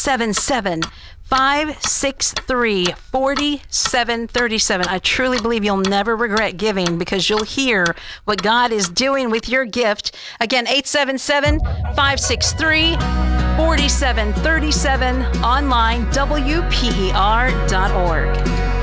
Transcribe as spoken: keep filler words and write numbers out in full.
seven seven, five six three, four seven three seven. I truly believe you'll never regret giving because you'll hear what God is doing with your gift. Again, eight seven seven, five six three, four seven three seven, online, W P E R dot org.